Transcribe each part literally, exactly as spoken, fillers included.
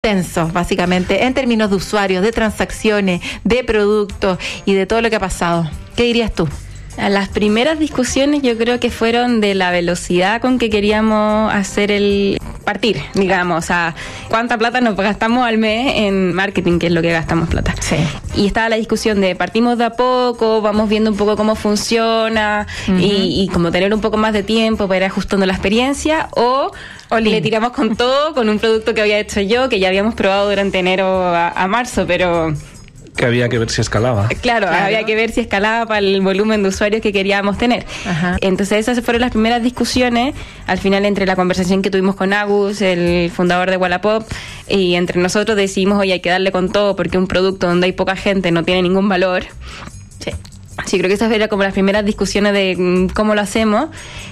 tensos, básicamente, en términos de usuarios, de transacciones, de productos y de todo lo que ha pasado. ¿Qué dirías tú? Las primeras discusiones yo creo que fueron de la velocidad con que queríamos hacer el partir, digamos, o sea, cuánta plata nos gastamos al mes en marketing, que es lo que gastamos plata. Sí. Y estaba la discusión de partimos de a poco, vamos viendo un poco cómo funciona, uh-huh. y, y como tener un poco más de tiempo para ir ajustando la experiencia, o Olín. Le tiramos con todo, con un producto que había hecho yo, que ya habíamos probado durante enero a, a marzo, pero... que había que ver si escalaba. Claro, claro, había que ver si escalaba para el volumen de usuarios que queríamos tener. Ajá. Entonces esas fueron las primeras discusiones, al final entre la conversación que tuvimos con Agus, el fundador de Wallapop, y entre nosotros decidimos, oye, hay que darle con todo porque un producto donde hay poca gente no tiene ningún valor. Sí. Sí, creo que esas eran como las primeras discusiones de cómo lo hacemos.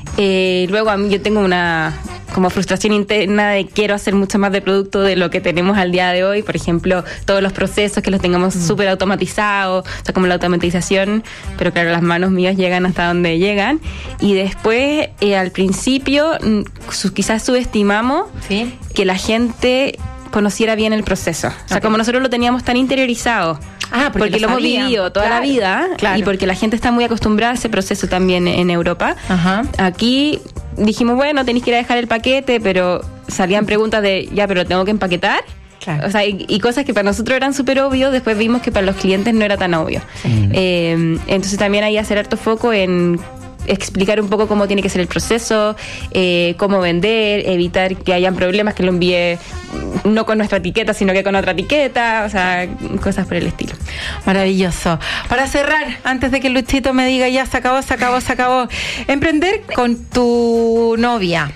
Eh, luego a mí yo tengo una como frustración interna de quiero hacer mucho más de producto de lo que tenemos al día de hoy. Por ejemplo, todos los procesos que los tengamos mm. súper automatizados, o sea, como la automatización, pero claro, las manos mías llegan hasta donde llegan. Y después, eh, al principio, su, quizás subestimamos ¿Sí? que la gente conociera bien el proceso. O sea, okay. como nosotros lo teníamos tan interiorizado. Ah, porque, porque lo, lo hemos vivido toda claro, la vida claro. y porque la gente está muy acostumbrada a ese proceso también en Europa. Ajá. Aquí dijimos, bueno, tenéis que ir a dejar el paquete, pero salían preguntas de, ya, pero tengo que empaquetar. Claro. O sea, y, y cosas que para nosotros eran súper obvios, después vimos que para los clientes no era tan obvio. Sí. Eh, entonces también hay que hacer harto foco en explicar un poco cómo tiene que ser el proceso, eh, cómo vender, evitar que hayan problemas, que lo envíe no con nuestra etiqueta, sino que con otra etiqueta, o sea, cosas por el estilo. Maravilloso. Para cerrar, antes de que Luchito me diga ya se acabó, se acabó, se acabó, emprender con tu novia.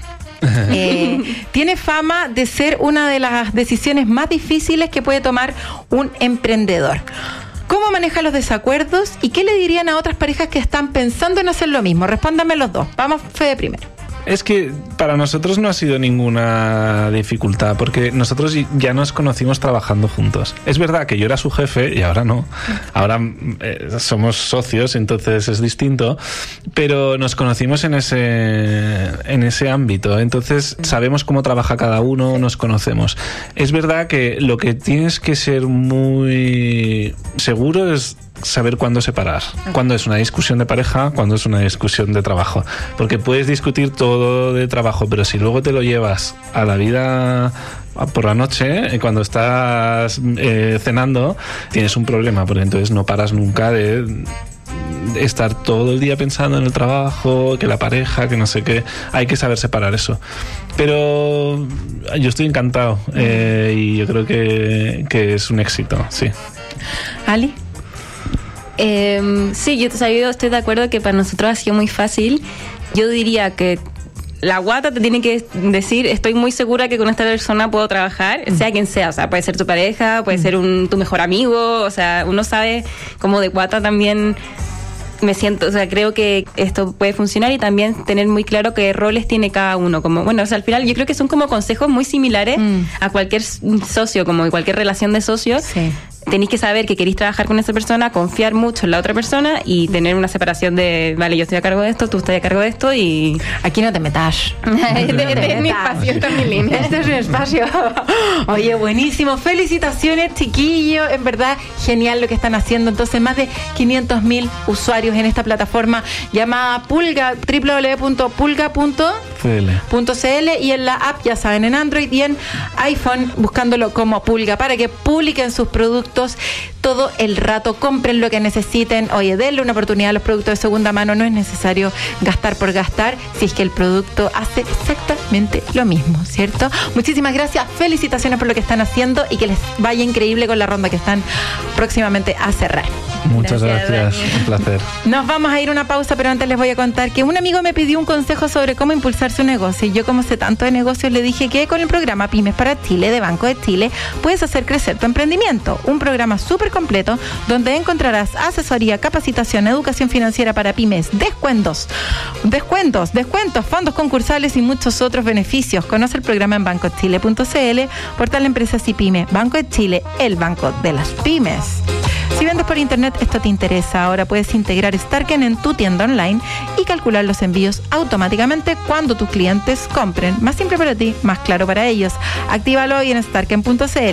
Eh, tiene fama de ser una de las decisiones más difíciles que puede tomar un emprendedor. ¿Cómo maneja los desacuerdos y qué le dirían a otras parejas que están pensando en hacer lo mismo? Respóndanme los dos. Vamos, Fede, primero. Es que para nosotros no ha sido ninguna dificultad, porque nosotros ya nos conocimos trabajando juntos. Es verdad que yo era su jefe y ahora no. Ahora eh, somos socios, entonces es distinto, pero nos conocimos en ese, en ese ámbito. Entonces sabemos cómo trabaja cada uno, nos conocemos. Es verdad que lo que tienes que ser muy seguro es saber cuándo separar, cuándo es una discusión de pareja, cuándo es una discusión de trabajo, porque puedes discutir todo de trabajo, pero si luego te lo llevas a la vida por la noche, cuando estás eh, cenando, tienes un problema, porque entonces no paras nunca de estar todo el día pensando en el trabajo, que la pareja, que no sé qué. Hay que saber separar eso. Pero yo estoy encantado eh, y yo creo que, que es un éxito, sí. ¿Ali? Eh, sí, yo, o sea, yo estoy de acuerdo que para nosotros ha sido muy fácil. Yo diría que la guata te tiene que decir, estoy muy segura que con esta persona puedo trabajar, mm. sea quien sea, o sea, puede ser tu pareja, puede mm. ser un, tu mejor amigo, o sea, uno sabe como de guata también me siento, o sea, creo que esto puede funcionar y también tener muy claro qué roles tiene cada uno, como, bueno, o sea, al final yo creo que son como consejos muy similares mm. a cualquier socio, como cualquier relación de socios. Sí. Tenéis que saber que queréis trabajar con esa persona, confiar mucho en la otra persona y tener una separación de, vale, yo estoy a cargo de esto, tú estás a cargo de esto y... Aquí no te metas. Este es mi espacio, esta es mi línea. Este es mi espacio. Oye, buenísimo. Felicitaciones, chiquillos. En verdad, genial lo que están haciendo. Entonces, más de quinientos mil usuarios en esta plataforma llamada Pulga, doble u doble u doble u punto pulga punto c l y en la app, ya saben, en Android y en iPhone, buscándolo como Pulga, para que publiquen sus productos todo el rato, compren lo que necesiten. Oye, denle una oportunidad a los productos de segunda mano, no es necesario gastar por gastar si es que el producto hace exactamente lo mismo, ¿cierto? Muchísimas gracias, felicitaciones por lo que están haciendo y que les vaya increíble con la ronda que están próximamente a cerrar. Muchas gracias, gracias. Un placer. Nos vamos a ir a una pausa, pero antes les voy a contar que un amigo me pidió un consejo sobre cómo impulsar su negocio y yo, como sé tanto de negocios, le dije que con el programa Pymes para Chile de Banco de Chile puedes hacer crecer tu emprendimiento, un programa súper completo donde encontrarás asesoría, capacitación, educación financiera para pymes, descuentos, descuentos, descuentos, fondos concursales y muchos otros beneficios. Conoce el programa en banco chile punto c l, portal Empresas y Pymes. Banco de Chile, el banco de las pymes. Si vendes por internet, esto te interesa. Ahora puedes integrar Starken en tu tienda online y calcular los envíos automáticamente cuando tus clientes compren. Más simple para ti, más claro para ellos. Actívalo hoy en starken punto c l.